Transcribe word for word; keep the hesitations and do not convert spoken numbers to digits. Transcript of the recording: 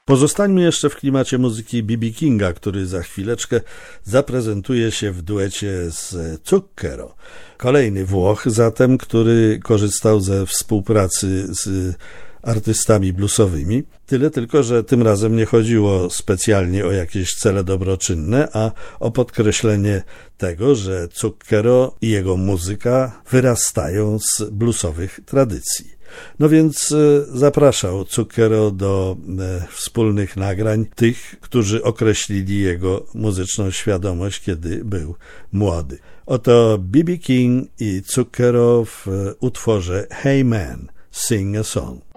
Pozostańmy jeszcze w klimacie muzyki B B Kinga, który za chwileczkę zaprezentuje się w duecie z Zucchero. Kolejny Włoch zatem, który korzystał ze współpracy z artystami bluesowymi. Tyle tylko, że tym razem nie chodziło specjalnie o jakieś cele dobroczynne, a o podkreślenie tego, że Zucchero i jego muzyka wyrastają z bluesowych tradycji. No więc zapraszał Zucchero do e, wspólnych nagrań tych, którzy określili jego muzyczną świadomość, kiedy był młody. Oto B B King i Zucchero w utworze Hey Man, Sing a Song.